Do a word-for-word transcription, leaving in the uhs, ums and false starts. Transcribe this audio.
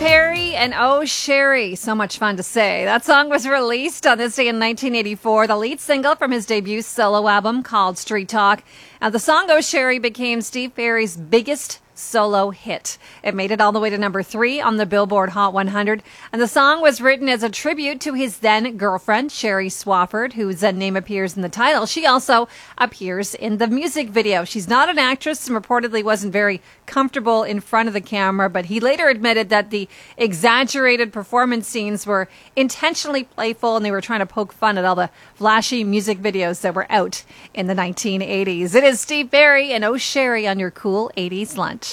Perry and Oh Sherry. So much fun to say. That song was released on this day in nineteen eighty-four, the lead single from his debut solo album called Street Talk. And the song Oh Sherry became Steve Perry's biggest solo hit. It made it all the way to number three on the Billboard Hot one hundred. And the song was written as a tribute to his then girlfriend, Sherry Swafford, whose name appears in the title. She also appears in the music video. She's not an actress and reportedly wasn't very comfortable in front of the camera, but he later admitted that the exaggerated performance scenes were intentionally playful and they were trying to poke fun at all the flashy music videos that were out in the nineteen eighties. It is Steve Perry and Oh Sherry on your cool eighties lunch.